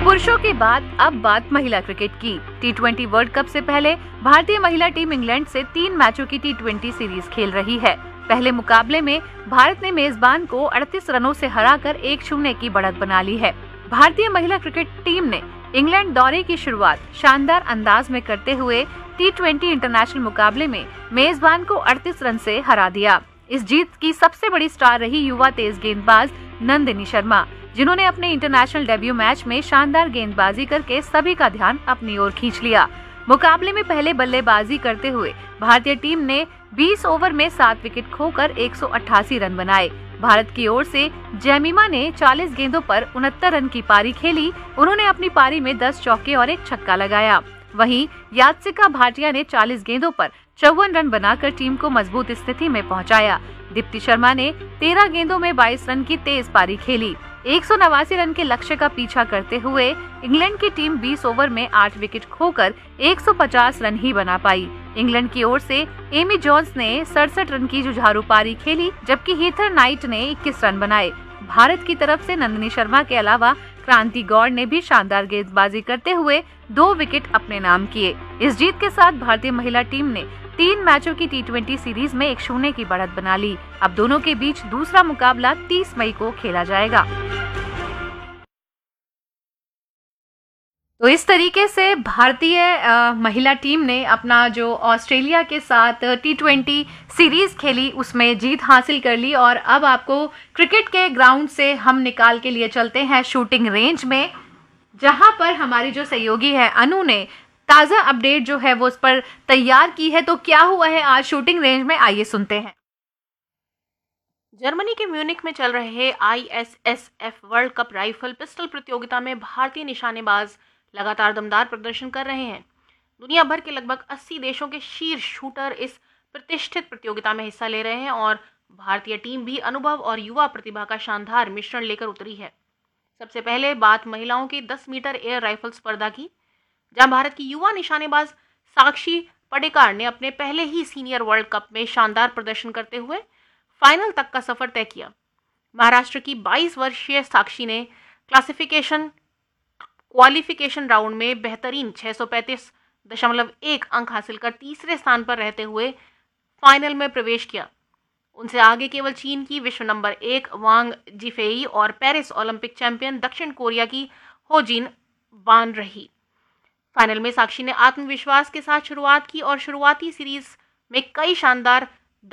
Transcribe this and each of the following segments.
पुरुषों के बाद अब बात महिला क्रिकेट की। T20 वर्ल्ड कप से पहले भारतीय महिला टीम इंग्लैंड से 3 मैचों की T20 सीरीज खेल रही है। पहले मुकाबले में भारत ने मेजबान को 38 रनों से हराकर 1-0 की बढ़त बना ली है। भारतीय महिला क्रिकेट टीम ने इंग्लैंड दौरे की शुरुआत शानदार अंदाज में करते हुए T20 इंटरनेशनल मुकाबले में मेजबान को 38 रन से हरा दिया। इस जीत की सबसे बड़ी स्टार रही युवा तेज गेंदबाज नंदिनी शर्मा, जिन्होंने अपने इंटरनेशनल डेब्यू मैच में शानदार गेंदबाजी करके सभी का ध्यान अपनी ओर खींच लिया। मुकाबले में पहले बल्लेबाजी करते हुए भारतीय टीम ने 20 ओवर में 7 विकेट खोकर 188 रन बनाए। भारत की ओर से जेमिमा ने 40 गेंदों पर 69 रन की पारी खेली। उन्होंने अपनी पारी में 10 चौके और 1 छक्का लगाया। वहीं यात्सिका भाटिया ने 40 गेंदों पर 54 रन बनाकर टीम को मजबूत स्थिति में पहुंचाया। दीप्ति शर्मा ने 13 गेंदों में 22 रन की तेज पारी खेली। 189 रन के लक्ष्य का पीछा करते हुए इंग्लैंड की टीम 20 ओवर में 8 विकेट खोकर 150 रन ही बना पाई। इंग्लैंड की ओर से एमी जोन्स ने 67 रन की जुझारू पारी खेली, जबकि हीथर नाइट ने 21 रन बनाए। भारत की तरफ से नंदिनी शर्मा के अलावा क्रांति गौड़ ने भी शानदार गेंदबाजी करते हुए 2 विकेट अपने नाम किए। इस जीत के साथ भारतीय महिला टीम ने 3 मैचों की T20 सीरीज में 1-0 की बढ़त बना ली। अब दोनों के बीच दूसरा मुकाबला 30 मई को खेला जाएगा। तो इस तरीके से भारतीय महिला टीम ने अपना जो ऑस्ट्रेलिया के साथ T20 सीरीज खेली उसमें जीत हासिल कर ली। और अब आपको क्रिकेट के ग्राउंड से हम निकाल के लिए चलते हैं शूटिंग रेंज में, जहां पर हमारी जो सहयोगी है अनु ने ताज़ा अपडेट जो है वो उस पर तैयार की है। तो क्या हुआ है आज शूटिंग रेंज में, आइए सुनते हैं। जर्मनी के म्यूनिख में चल रहे ISSF world cup rifle pistol प्रतियोगिता में भारतीय निशानेबाज लगातार दमदार प्रदर्शन कर रहे हैं। दुनिया भर के लगभग 80 देशों के शीर्ष शूटर इस प्रतिष्ठित प्रतियोगिता में हिस्सा ले रहे हैं और भारतीय टीम भी अनुभव और युवा प्रतिभा का शानदार मिश्रण लेकर उतरी है। सबसे पहले बात महिलाओं की 10 मीटर एयर राइफल स्पर्धा की, जहां भारत की युवा निशानेबाज साक्षी पडेकार ने अपने पहले ही सीनियर वर्ल्ड कप में शानदार प्रदर्शन करते हुए फाइनल तक का सफर तय किया। महाराष्ट्र की 22 वर्षीय साक्षी ने क्वालिफिकेशन राउंड में बेहतरीन 635.1 अंक हासिल कर तीसरे स्थान पर रहते हुए फाइनल में प्रवेश किया। उनसे आगे केवल चीन की विश्व नंबर 1 वांग जिफेई और पेरिस ओलंपिक चैंपियन दक्षिण कोरिया की होजिन वान रही। फाइनल में साक्षी ने आत्मविश्वास के साथ शुरुआत की और शुरुआती सीरीज में कई शानदार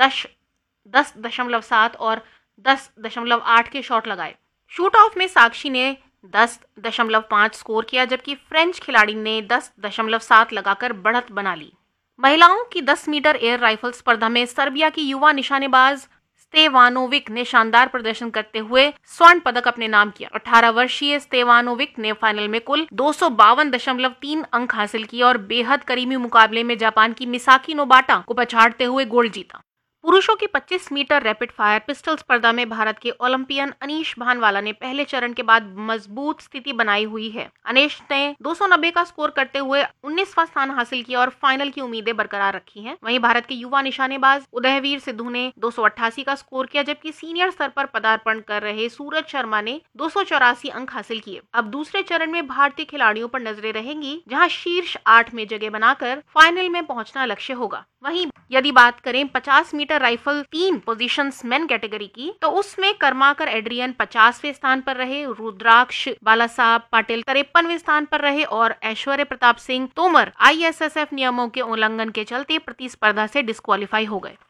10.7 और 10.8 के शॉट लगाए। शूट ऑफ में साक्षी ने 10.5 स्कोर किया, जबकि फ्रेंच खिलाड़ी ने 10.7 लगाकर बढ़त बना ली। महिलाओं की 10 मीटर एयर राइफल स्पर्धा में सर्बिया की युवा निशानेबाज स्तेवानोविक ने शानदार प्रदर्शन करते हुए स्वर्ण पदक अपने नाम किया। 18 वर्षीय स्तेवानोविक ने फाइनल में कुल 252.3 अंक हासिल किए और बेहद करीबी मुकाबले में जापान की मिसाकी नोबाटा को पछाड़ते हुए गोल्ड जीता। पुरुषों की 25 मीटर रैपिड फायर पिस्टल स्पर्धा में भारत के ओलंपियन अनीश भानवाला ने पहले चरण के बाद मजबूत स्थिति बनाई हुई है। अनीश ने 290 का स्कोर करते हुए 19वां स्थान हासिल किया और फाइनल की उम्मीदें बरकरार रखी हैं। वहीं भारत के युवा निशानेबाज उदयवीर सिद्धू ने 288 का स्कोर किया, जबकि सीनियर स्तर पर पदार्पण कर रहे सूरज शर्मा ने 284 अंक हासिल किए। अब दूसरे चरण में भारतीय खिलाड़ियों पर नजरें रहेंगी, जहाँ शीर्ष 8 में जगह बनाकर फाइनल में पहुंचना लक्ष्य होगा। वहीं यदि बात करें 50 metre rifle 3 positions main category की, तो उसमें कर्माकर एड्रियन 50वें स्थान पर रहे, रुद्राक्ष बालासाहब पाटिल 53वें स्थान पर रहे और ऐश्वर्य प्रताप सिंह तोमर ISSF नियमों के उल्लंघन के चलते प्रतिस्पर्धा से डिस्क्वालीफाई हो गए।